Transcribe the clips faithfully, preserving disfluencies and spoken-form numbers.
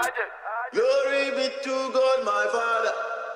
Glory be to God, my Father.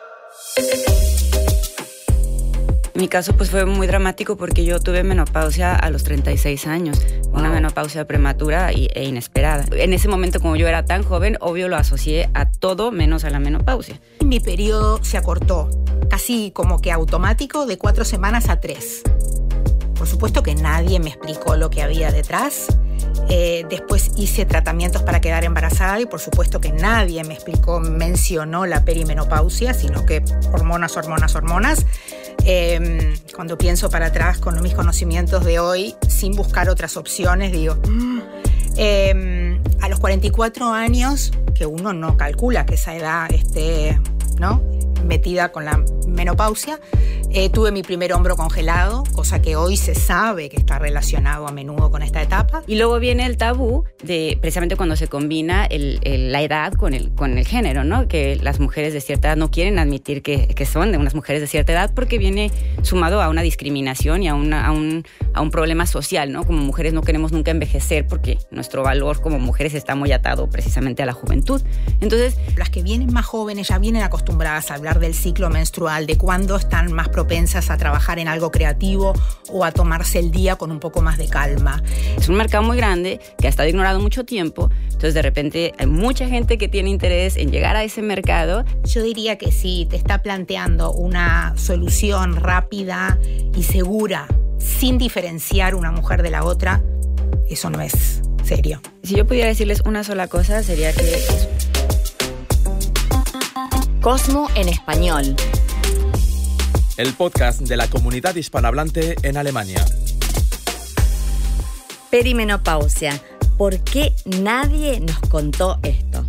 Mi caso pues fue muy dramático porque yo tuve menopausia a los treinta y seis años, una wow. menopausia prematura y, e inesperada. En ese momento, como yo era tan joven, obvio lo asocié a todo menos a la menopausia. Mi periodo se acortó, casi como que automático, de cuatro semanas a tres. Por supuesto que nadie me explicó lo que había detrás. Eh, después hice tratamientos para quedar embarazada y por supuesto que nadie me explicó, mencionó la perimenopausia, sino que hormonas, hormonas, hormonas. Eh, cuando pienso para atrás con mis conocimientos de hoy, sin buscar otras opciones, digo... Mm. Eh, a los cuarenta y cuatro años, que uno no calcula que esa edad esté, ¿no?, metida con la menopausia, eh, tuve mi primer hombro congelado, cosa que hoy se sabe que está relacionado a menudo con esta etapa. Y luego viene el tabú de precisamente cuando se combina el, el, la edad con el, con el género, ¿no? Que las mujeres de cierta edad no quieren admitir que, que son de unas mujeres de cierta edad porque viene sumado a una discriminación y a, una, a, un, a un problema social, ¿no? Como mujeres no queremos nunca envejecer porque nuestro valor como mujeres está muy atado precisamente a la juventud. Entonces, las que vienen más jóvenes ya vienen acostumbradas a hablar del ciclo menstrual, de cuándo están más propensas a trabajar en algo creativo o a tomarse el día con un poco más de calma. Es un mercado muy grande que ha estado ignorado mucho tiempo, entonces de repente hay mucha gente que tiene interés en llegar a ese mercado. Yo diría que si te está planteando una solución rápida y segura, sin diferenciar una mujer de la otra, eso no es serio. Si yo pudiera decirles una sola cosa, sería que... Cosmo en español. El podcast de la comunidad hispanohablante en Alemania. Perimenopausia. ¿Por qué nadie nos contó esto?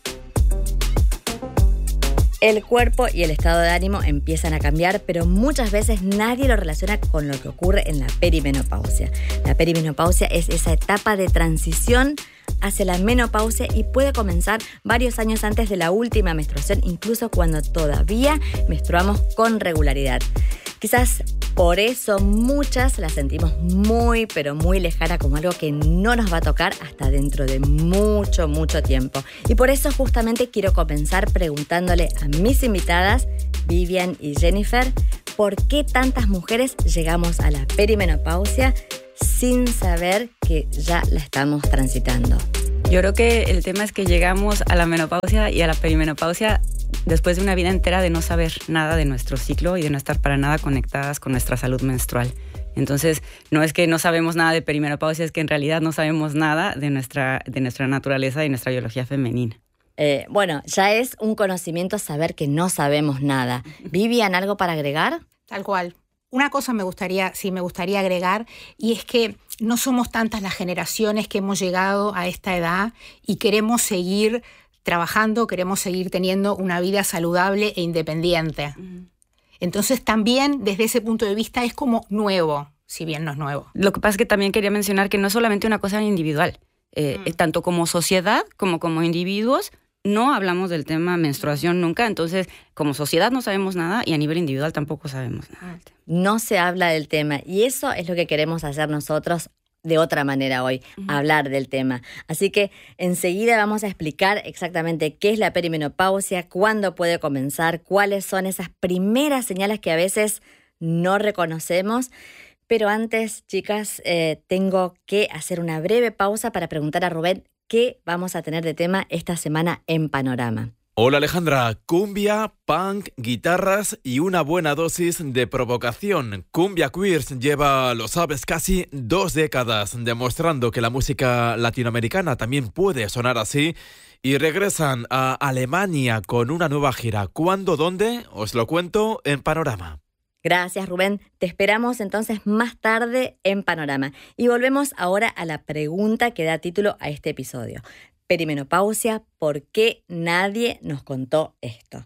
El cuerpo y el estado de ánimo empiezan a cambiar, pero muchas veces nadie lo relaciona con lo que ocurre en la perimenopausia. La perimenopausia es esa etapa de transición hacia la menopausia y puede comenzar varios años antes de la última menstruación, incluso cuando todavía menstruamos con regularidad. Quizás por eso muchas la sentimos muy, pero muy lejana, como algo que no nos va a tocar hasta dentro de mucho, mucho tiempo. Y por eso justamente quiero comenzar preguntándole a mis invitadas, Vivian y Jennifer, ¿por qué tantas mujeres llegamos a la perimenopausia sin saber que ya la estamos transitando? Yo creo que el tema es que llegamos a la menopausia y a la perimenopausia después de una vida entera de no saber nada de nuestro ciclo y de no estar para nada conectadas con nuestra salud menstrual. Entonces, no es que no sabemos nada de perimenopausia, es que en realidad no sabemos nada de nuestra, de nuestra naturaleza y nuestra biología femenina. Eh, bueno, ya es un conocimiento saber que no sabemos nada. ¿Vivian algo para agregar? Tal cual. Una cosa me gustaría, sí, me gustaría agregar, y es que no somos tantas las generaciones que hemos llegado a esta edad y queremos seguir trabajando, queremos seguir teniendo una vida saludable e independiente. Uh-huh. Entonces también desde ese punto de vista es como nuevo, si bien no es nuevo. Lo que pasa es que también quería mencionar que no es solamente una cosa individual, eh, uh-huh. tanto como sociedad como como individuos. No hablamos del tema menstruación nunca, entonces como sociedad no sabemos nada y a nivel individual tampoco sabemos nada. No se habla del tema y eso es lo que queremos hacer nosotros de otra manera hoy, uh-huh. hablar del tema. Así que enseguida vamos a explicar exactamente qué es la perimenopausia, cuándo puede comenzar, cuáles son esas primeras señales que a veces no reconocemos. Pero antes, chicas, eh, tengo que hacer una breve pausa para preguntar a Rubén qué vamos a tener de tema esta semana en Panorama. Hola Alejandra, cumbia, punk, guitarras y una buena dosis de provocación. Cumbia Queers lleva, lo sabes, casi dos décadas demostrando que la música latinoamericana también puede sonar así y regresan a Alemania con una nueva gira. ¿Cuándo, dónde? Os lo cuento en Panorama. Gracias, Rubén. Te esperamos entonces más tarde en Panorama. Y volvemos ahora a la pregunta que da título a este episodio. Perimenopausia, ¿por qué nadie nos contó esto?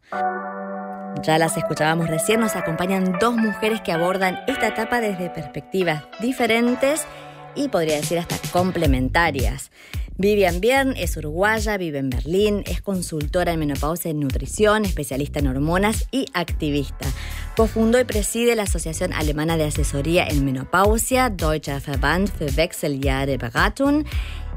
Ya las escuchábamos recién, nos acompañan dos mujeres que abordan esta etapa desde perspectivas diferentes y podría decir hasta complementarias. Vivian Biern es uruguaya, vive en Berlín, es consultora en menopausia y nutrición, especialista en hormonas y activista. Cofundó y preside la Asociación Alemana de Asesoría en Menopausia, Deutscher Verband für Wechseljahreberatung,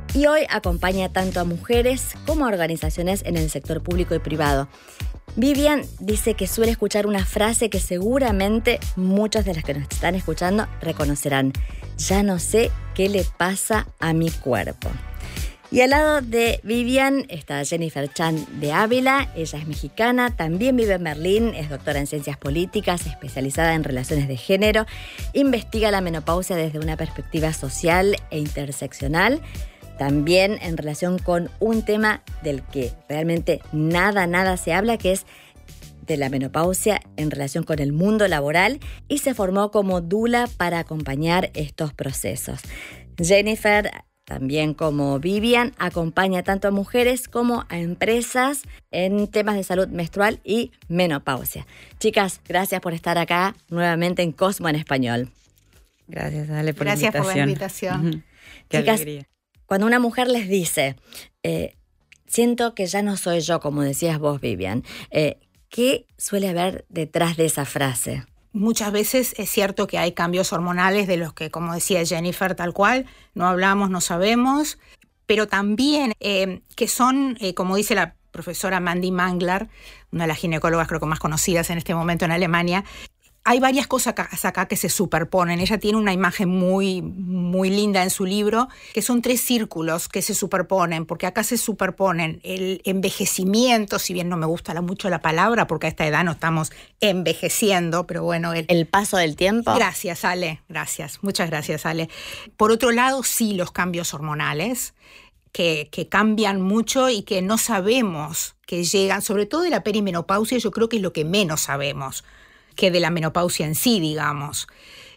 y hoy acompaña tanto a mujeres como a organizaciones en el sector público y privado. Vivian dice que suele escuchar una frase que seguramente muchas de las que nos están escuchando reconocerán: ya no sé qué le pasa a mi cuerpo. Y al lado de Vivian está Jennifer Chan de Ávila. Ella es mexicana, también vive en Berlín, es doctora en ciencias políticas, especializada en relaciones de género, investiga la menopausia desde una perspectiva social e interseccional, también en relación con un tema del que realmente nada, nada se habla, que es de la menopausia en relación con el mundo laboral, y se formó como doula para acompañar estos procesos. Jennifer, también como Vivian, acompaña tanto a mujeres como a empresas en temas de salud menstrual y menopausia. Chicas, gracias por estar acá nuevamente en Cosmo en Español. Gracias, Ale, por Gracias la invitación. por la invitación. Uh-huh. Qué Chicas, alegría. Cuando una mujer les dice, eh, siento que ya no soy yo, como decías vos, Vivian, eh, ¿qué suele haber detrás de esa frase? Muchas veces es cierto que hay cambios hormonales de los que, como decía Jennifer, tal cual, no hablamos, no sabemos, pero también eh, que son, eh, como dice la profesora Mandy Mangler, una de las ginecólogas creo que más conocidas en este momento en Alemania, hay varias cosas acá, acá que se superponen. Ella tiene una imagen muy, muy linda en su libro, que son tres círculos que se superponen, porque acá se superponen el envejecimiento, si bien no me gusta mucho la palabra, porque a esta edad no estamos envejeciendo, pero bueno. El, ¿El paso del tiempo? Gracias, Ale, gracias, muchas gracias, Ale. Por otro lado, sí, los cambios hormonales, que, que cambian mucho y que no sabemos que llegan, sobre todo de la perimenopausia, yo creo que es lo que menos sabemos que de la menopausia en sí, digamos.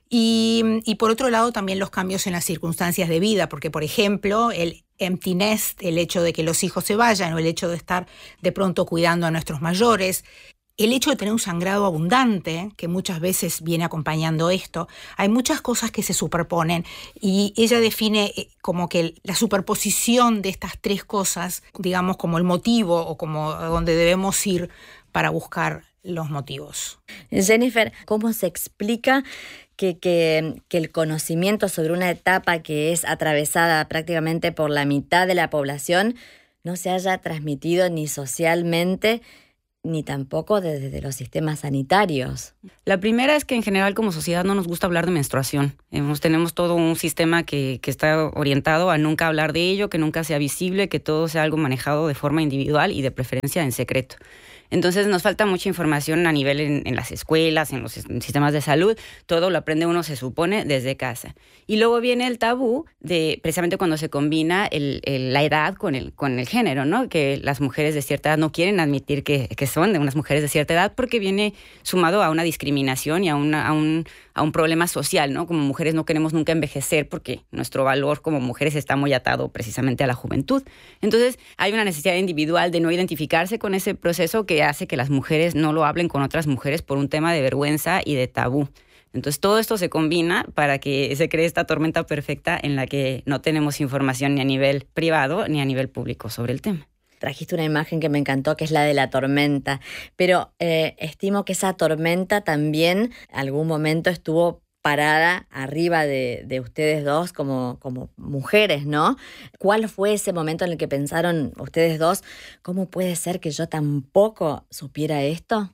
Y, y por otro lado también los cambios en las circunstancias de vida, porque por ejemplo el empty nest, el hecho de que los hijos se vayan o el hecho de estar de pronto cuidando a nuestros mayores, el hecho de tener un sangrado abundante, que muchas veces viene acompañando esto, hay muchas cosas que se superponen y ella define como que la superposición de estas tres cosas, digamos como el motivo o como donde debemos ir para buscar los motivos. Jennifer, ¿cómo se explica que, que, que el conocimiento sobre una etapa que es atravesada prácticamente por la mitad de la población no se haya transmitido ni socialmente ni tampoco desde los sistemas sanitarios? La primera es que en general como sociedad no nos gusta hablar de menstruación. Hemos, tenemos todo un sistema que, que está orientado a nunca hablar de ello, que nunca sea visible, que todo sea algo manejado de forma individual y de preferencia en secreto. Entonces nos falta mucha información a nivel en, en las escuelas, en los sistemas de salud. Todo lo aprende uno, se supone, desde casa. Y luego viene el tabú de precisamente cuando se combina el, el, la edad con el, con el género, ¿no? Que las mujeres de cierta edad no quieren admitir que, que son de unas mujeres de cierta edad porque viene sumado a una discriminación y a, una, a, un, a un problema social, ¿no? Como mujeres no queremos nunca envejecer porque nuestro valor como mujeres está muy atado precisamente a la juventud. Entonces hay una necesidad individual de no identificarse con ese proceso que hace que las mujeres no lo hablen con otras mujeres por un tema de vergüenza y de tabú. Entonces todo esto se combina para que se cree esta tormenta perfecta en la que no tenemos información ni a nivel privado ni a nivel público sobre el tema. Trajiste una imagen que me encantó, que es la de la tormenta, pero eh, estimo que esa tormenta también algún momento estuvo parada arriba de, de ustedes dos como, como mujeres, ¿no? ¿Cuál fue ese momento en el que pensaron ustedes dos, cómo puede ser que yo tampoco supiera esto?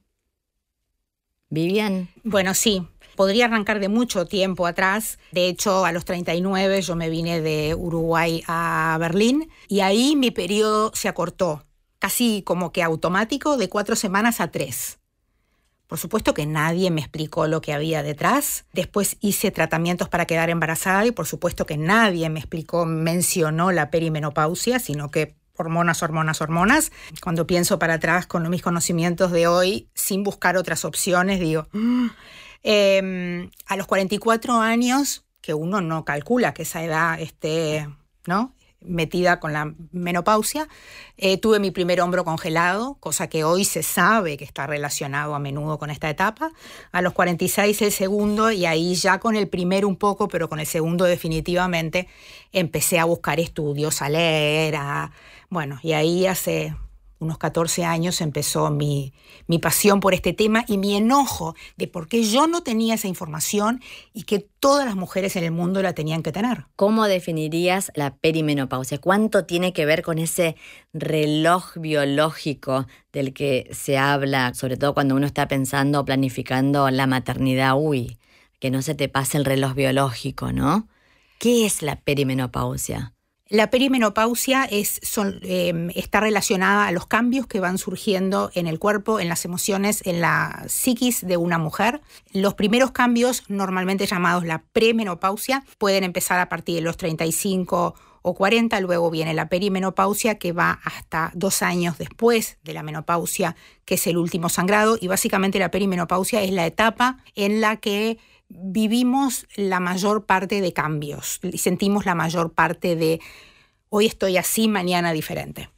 ¿Vivian? Bueno, sí. Podría arrancar de mucho tiempo atrás. De hecho, a los treinta y nueve yo me vine de Uruguay a Berlín y ahí mi periodo se acortó, casi como que automático, de cuatro semanas a tres. Por supuesto que nadie me explicó lo que había detrás. Después hice tratamientos para quedar embarazada y por supuesto que nadie me explicó, mencionó la perimenopausia, sino que hormonas, hormonas, hormonas. Cuando pienso para atrás con mis conocimientos de hoy, sin buscar otras opciones, digo... Mm. Eh, a los cuarenta y cuatro años, que uno no calcula que esa edad esté, ¿no?, metida con la menopausia, eh, tuve mi primer hombro congelado, cosa que hoy se sabe que está relacionado a menudo con esta etapa. A los cuarenta y seis el segundo, y ahí ya con el primero un poco, pero con el segundo definitivamente, empecé a buscar estudios, a leer, a, bueno, y ahí hace unos catorce años empezó mi, mi pasión por este tema y mi enojo de por qué yo no tenía esa información y que todas las mujeres en el mundo la tenían que tener. ¿Cómo definirías la perimenopausia? ¿Cuánto tiene que ver con ese reloj biológico del que se habla, sobre todo cuando uno está pensando o planificando la maternidad? Uy, que no se te pase el reloj biológico, ¿no? ¿Qué es la perimenopausia? La perimenopausia es, son, eh, está relacionada a los cambios que van surgiendo en el cuerpo, en las emociones, en la psiquis de una mujer. Los primeros cambios, normalmente llamados la premenopausia, pueden empezar a partir de los treinta y cinco o cuarenta, luego viene la perimenopausia que va hasta dos años después de la menopausia, que es el último sangrado, y básicamente la perimenopausia es la etapa en la que vivimos la mayor parte de cambios, sentimos la mayor parte de hoy estoy así, mañana diferente.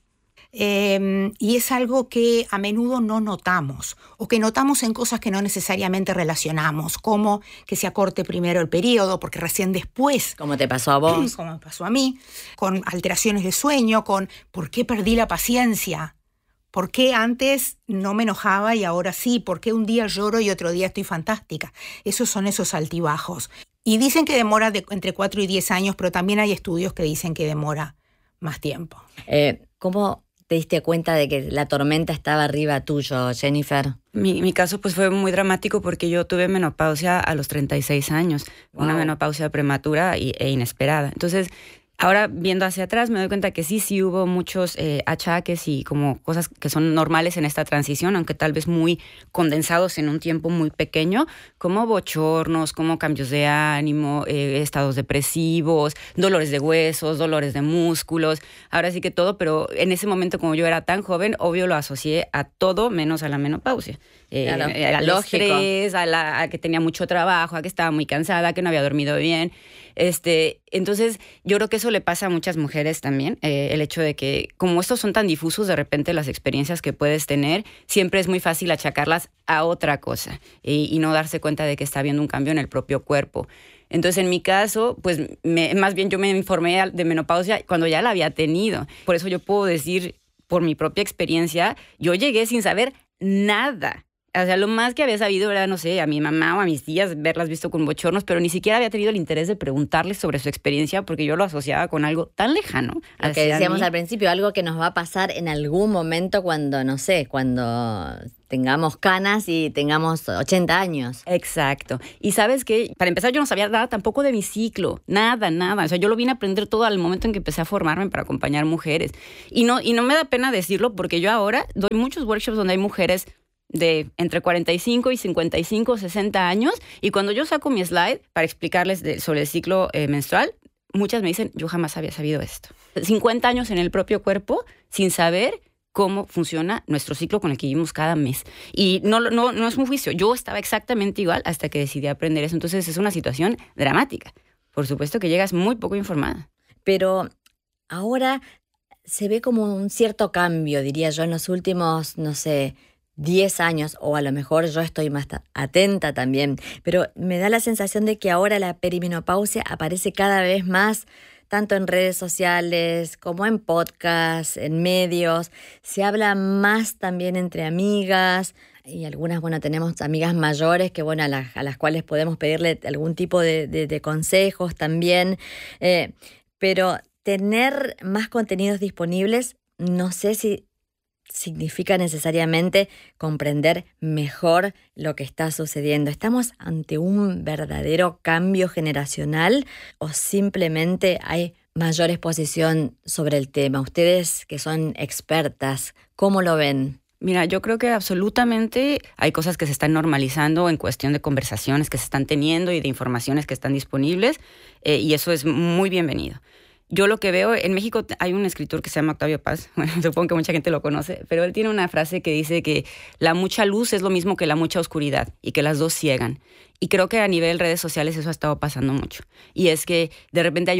Eh, y es algo que a menudo no notamos, o que notamos en cosas que no necesariamente relacionamos, como que se acorte primero el periodo, porque recién después... Como te pasó a vos. Como me pasó a mí, con alteraciones de sueño, con ¿por qué perdí la paciencia? ¿Por qué antes no me enojaba y ahora sí? ¿Por qué un día lloro y otro día estoy fantástica? Esos son esos altibajos. Y dicen que demora de entre cuatro y diez años, pero también hay estudios que dicen que demora más tiempo. Eh, ¿Cómo te diste cuenta de que la tormenta estaba arriba tuyo, Jennifer? Mi, mi caso pues fue muy dramático porque yo tuve menopausia a los treinta y seis años. Wow. Una menopausia prematura y, e inesperada. Entonces... Ahora, viendo hacia atrás, me doy cuenta que sí, sí hubo muchos eh, achaques y como cosas que son normales en esta transición, aunque tal vez muy condensados en un tiempo muy pequeño, como bochornos, como cambios de ánimo, eh, estados depresivos, dolores de huesos, dolores de músculos, ahora sí que todo, pero en ese momento, como yo era tan joven, obvio lo asocié a todo menos a la menopausia. Eh, claro, eh, al lógico. estrés, a, la, a que tenía mucho trabajo, a que estaba muy cansada, a que no había dormido bien. Este, entonces, yo creo que eso le pasa a muchas mujeres también, eh, el hecho de que como estos son tan difusos, de repente las experiencias que puedes tener, siempre es muy fácil achacarlas a otra cosa y, y no darse cuenta de que está habiendo un cambio en el propio cuerpo. Entonces, en mi caso, pues me, más bien yo me informé de menopausia cuando ya la había tenido. Por eso yo puedo decir, por mi propia experiencia, yo llegué sin saber nada. O sea, lo más que había sabido era, no sé, a mi mamá o a mis tías verlas visto con bochornos, pero ni siquiera había tenido el interés de preguntarles sobre su experiencia porque yo lo asociaba con algo tan lejano. Lo que decíamos al principio, algo que nos va a pasar en algún momento cuando, no sé, cuando tengamos canas y tengamos ochenta años. Exacto. Y ¿sabes qué? Para empezar, yo no sabía nada tampoco de mi ciclo. Nada, nada. O sea, yo lo vine a aprender todo al momento en que empecé a formarme para acompañar mujeres. Y no, y no me da pena decirlo porque yo ahora doy muchos workshops donde hay mujeres de entre cuarenta y cinco y cincuenta y cinco, sesenta años, y cuando yo saco mi slide para explicarles de, sobre el ciclo eh, menstrual, muchas me dicen, yo jamás había sabido esto. cincuenta años en el propio cuerpo sin saber cómo funciona nuestro ciclo con el que vivimos cada mes. Y no, no, no es un juicio, yo estaba exactamente igual hasta que decidí aprender eso. Entonces es una situación dramática. Por supuesto que llegas muy poco informada. Pero ahora se ve como un cierto cambio, diría yo, en los últimos, no sé, diez años, o a lo mejor yo estoy más atenta también, pero me da la sensación de que ahora la perimenopausia aparece cada vez más, tanto en redes sociales como en podcasts, en medios. Se habla más también entre amigas y algunas, bueno, tenemos amigas mayores que, bueno, a, la, a las cuales podemos pedirle algún tipo de, de, de consejos también, eh, pero tener más contenidos disponibles, no sé si significa necesariamente comprender mejor lo que está sucediendo. ¿Estamos ante un verdadero cambio generacional o simplemente hay mayor exposición sobre el tema? Ustedes que son expertas, ¿cómo lo ven? Mira, yo creo que absolutamente hay cosas que se están normalizando en cuestión de conversaciones que se están teniendo y de informaciones que están disponibles, eh, y eso es muy bienvenido. Yo lo que veo, en México hay un escritor que se llama Octavio Paz, bueno, supongo que mucha gente lo conoce, pero él tiene una frase que dice que la mucha luz es lo mismo que la mucha oscuridad y que las dos ciegan. Y creo que a nivel redes sociales eso ha estado pasando mucho. Y es que de repente hay una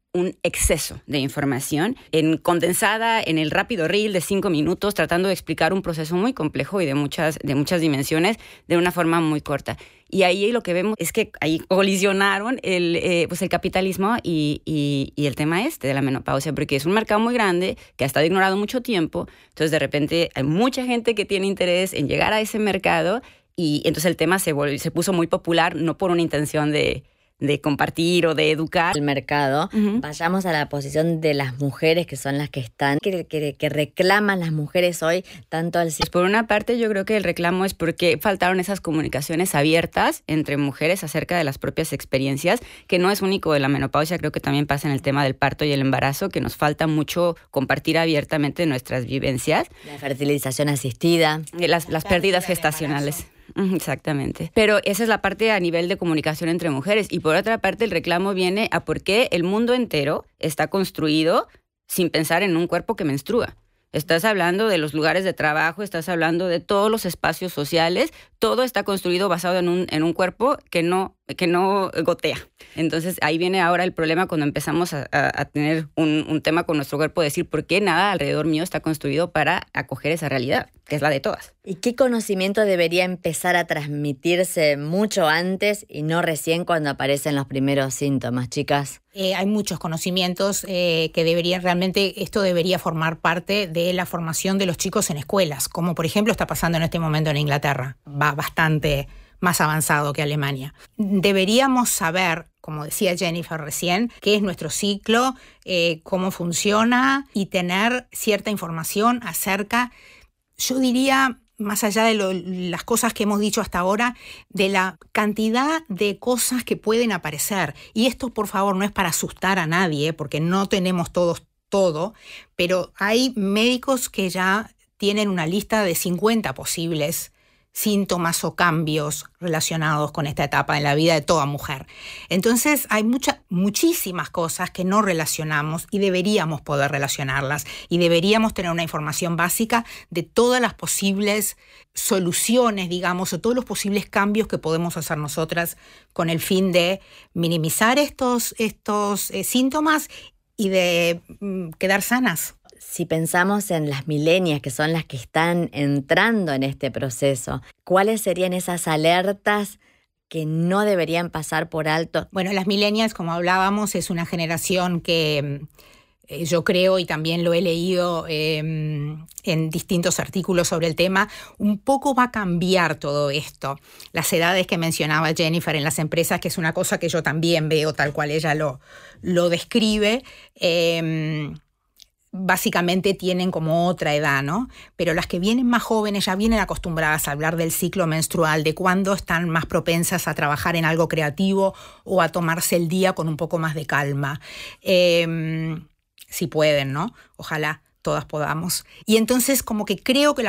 un exceso de información en condensada en el rápido reel de cinco minutos, tratando de explicar un proceso muy complejo y de muchas, de muchas dimensiones de una forma muy corta. Y ahí lo que vemos es que ahí colisionaron el, eh, pues el capitalismo y, y, y el tema este de la menopausia, porque es un mercado muy grande que ha estado ignorado mucho tiempo. Entonces, de repente, hay mucha gente que tiene interés en llegar a ese mercado y entonces el tema se, volvió, se puso muy popular, no por una intención de... de compartir o de educar. El mercado, uh-huh. Vayamos a la posición de las mujeres, que son las que están, que, que, que reclaman las mujeres hoy, tanto al... Pues por una parte yo creo que el reclamo es porque faltaron esas comunicaciones abiertas entre mujeres acerca de las propias experiencias, que no es único de la menopausia, creo que también pasa en el tema del parto y el embarazo, que nos falta mucho compartir abiertamente nuestras vivencias. La fertilización asistida. Las, las pérdidas gestacionales. Exactamente. Pero esa es la parte a nivel de comunicación entre mujeres. Y por otra parte, el reclamo viene a por qué el mundo entero está construido sin pensar en un cuerpo que menstrua. Estás hablando de los lugares de trabajo, estás hablando de todos los espacios sociales, todo está construido basado en un, en un cuerpo que no, que no gotea. Entonces ahí viene ahora el problema cuando empezamos a, a, a tener un, un tema con nuestro cuerpo, decir por qué nada alrededor mío está construido para acoger esa realidad, que es la de todas. ¿Y qué conocimiento debería empezar a transmitirse mucho antes y no recién cuando aparecen los primeros síntomas, chicas? Eh, hay muchos conocimientos eh, que deberían, realmente esto debería formar parte de la formación de los chicos en escuelas, como por ejemplo está pasando en este momento en Inglaterra. Va bastante más avanzado que Alemania. Deberíamos saber, como decía Jennifer recién, qué es nuestro ciclo, eh, cómo funciona y tener cierta información acerca, yo diría, más allá de lo, las cosas que hemos dicho hasta ahora, de la cantidad de cosas que pueden aparecer. Y esto, por favor, no es para asustar a nadie, porque no tenemos todos todo, pero hay médicos que ya tienen una lista de cincuenta posibles síntomas o cambios relacionados con esta etapa en la vida de toda mujer. Entonces hay mucha, muchísimas cosas que no relacionamos y deberíamos poder relacionarlas y deberíamos tener una información básica de todas las posibles soluciones, digamos, o todos los posibles cambios que podemos hacer nosotras con el fin de minimizar estos, estos eh, síntomas y de mm, quedar sanas. Si pensamos en las millennials, que son las que están entrando en este proceso, ¿cuáles serían esas alertas que no deberían pasar por alto? Bueno, las millennials, como hablábamos, es una generación que eh, yo creo, y también lo he leído eh, en distintos artículos sobre el tema, un poco va a cambiar todo esto. Las edades que mencionaba Jennifer en las empresas, que es una cosa que yo también veo tal cual ella lo, lo describe, eh, básicamente tienen como otra edad, ¿no? Pero las que vienen más jóvenes ya vienen acostumbradas a hablar del ciclo menstrual, de cuándo están más propensas a trabajar en algo creativo o a tomarse el día con un poco más de calma. Eh, si pueden, ¿no? Ojalá todas podamos. Y entonces como que creo que la